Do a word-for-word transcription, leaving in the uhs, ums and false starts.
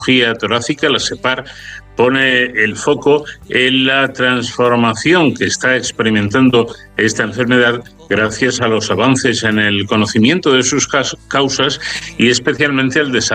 torácica, la SEPAR, pone el foco en la transformación que está experimentando esta enfermedad gracias a los avances en el conocimiento de sus causas y especialmente al desarrollo